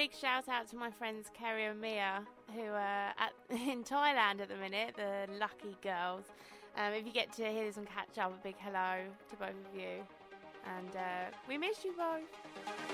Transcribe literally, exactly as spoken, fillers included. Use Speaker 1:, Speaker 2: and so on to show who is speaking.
Speaker 1: big shout out to my friends Kerry and Mia, who are at, in Thailand at the minute, the lucky girls. Um, if you get to hear this and catch up, a big hello to both of you. And uh, we miss you both.